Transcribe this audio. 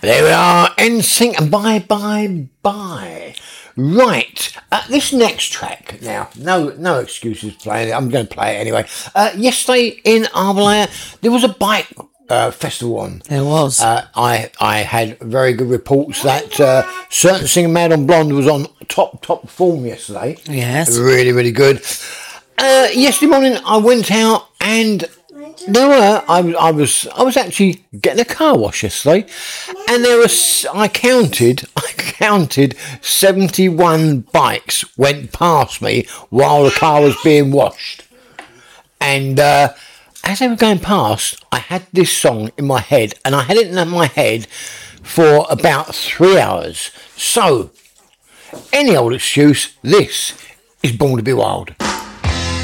There we are, NSYNC and Bye Bye Bye. Right, this next track now, no excuses playing it, I'm going to play it anyway. Yesterday in Arbalea, there was a bike festival on. There was. I had very good reports that Certain Singer Mad on Blonde was on top form yesterday. Yes. Really, really good. Yesterday morning I went out and I was actually getting a car wash yesterday, and I counted 71 bikes went past me while the car was being washed, and as they were going past, I had this song in my head, and I had it in my head for about 3 hours. So, any old excuse, this is Born to Be Wild.